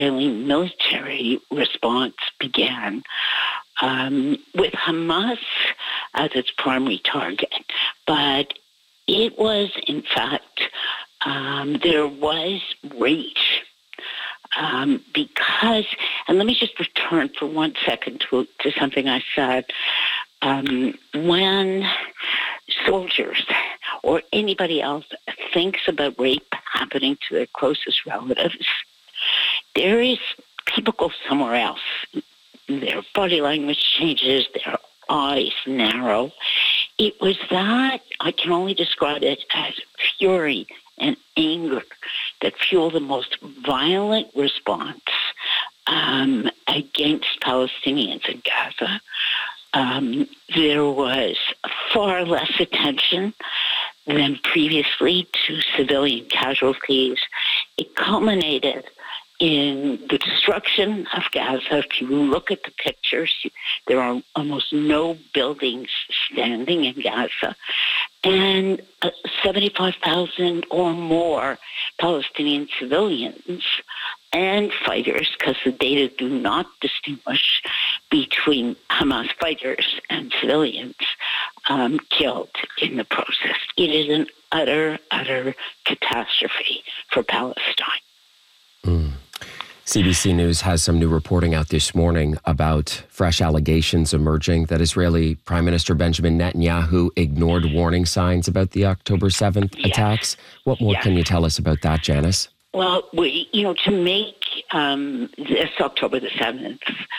military response began with Hamas as its primary target. But it was, in fact, there was rage because, and let me just return for 1 second to something I said. When soldiers or anybody else thinks about rape happening to their closest relatives, people go somewhere else. Their body language changes, their eyes narrow. It was that, I can only describe it as fury and anger that fueled the most violent response against Palestinians in Gaza. There was far less attention than previously to civilian casualties. It culminated in the destruction of Gaza. If you look at the pictures, there are almost no buildings standing in Gaza. And 75,000 or more Palestinian civilians and fighters, because the data do not distinguish between Hamas fighters and civilians, killed in the process. It is an utter catastrophe for Palestine. CBC News has some new reporting out this morning about fresh allegations emerging that Israeli Prime Minister Benjamin Netanyahu ignored warning signs about the October 7th attacks. What more can you tell us about that, Janice? Well, to make this October the 7th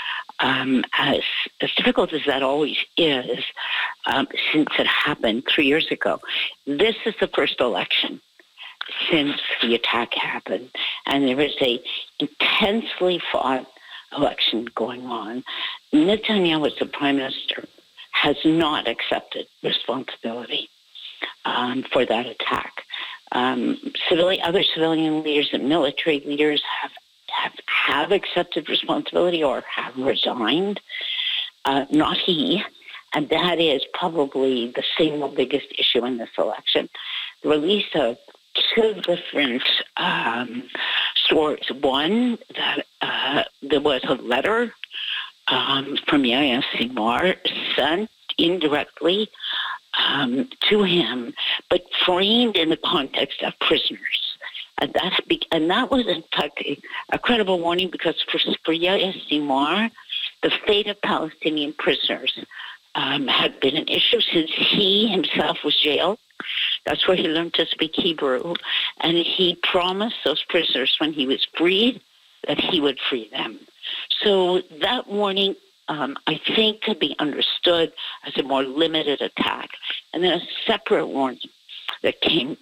as difficult as that always is, since it happened 3 years ago, this is the first election since the attack happened, and there is a intensely fought election going on. Netanyahu, as the prime minister, has not accepted responsibility for that attack. Other civilian leaders and military leaders have accepted responsibility or have resigned. Not he. And that is probably the single biggest issue in this election. The release of two different stories. One, that there was a letter from Yahya Sinwar sent indirectly to him, but framed in the context of prisoners. And that was, in fact, a credible warning, because for Yahya Sinwar, the fate of Palestinian prisoners had been an issue since he himself was jailed. That's where he learned to speak Hebrew. And he promised those prisoners when he was freed that he would free them. So that warning, I think, could be understood as a more limited attack. And then a separate warning that came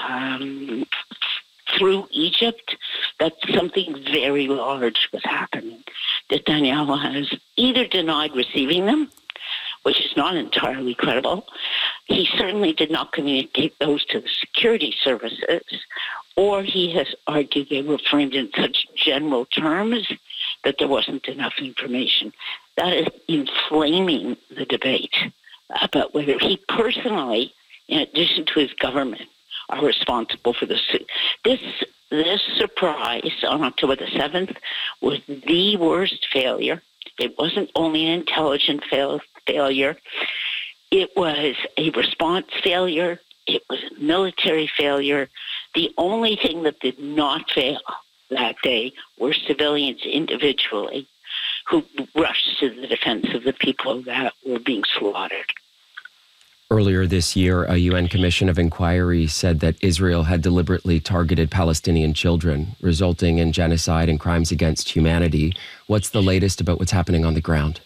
through Egypt that something very large was happening. Netanyahu has either denied receiving them, which is not entirely credible. He certainly did not communicate those to the security services, or he has argued they were framed in such general terms that there wasn't enough information. That is inflaming the debate about whether he personally, in addition to his government, are responsible for this. This surprise on October the 7th was the worst failure. It wasn't only an intelligent failure. It was a response failure. It was a military failure. The only thing that did not fail that day were civilians individually who rushed to the defense of the people that were being slaughtered. Earlier this year, a UN Commission of Inquiry said that Israel had deliberately targeted Palestinian children, resulting in genocide and crimes against humanity. What's the latest about what's happening on the ground?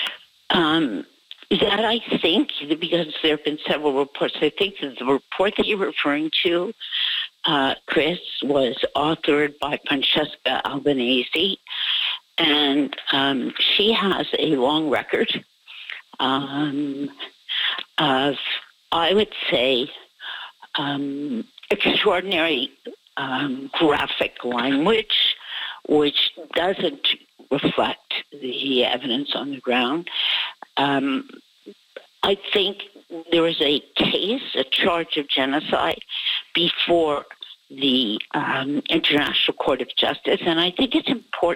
That I think, because there have been several reports, I think that the report that you're referring to, Chris, was authored by Francesca Albanese, and she has a long record of, I would say, extraordinary graphic language, which doesn't reflect the evidence on the ground. I think there is a case, a charge of genocide before the International Court of Justice, and I think it's important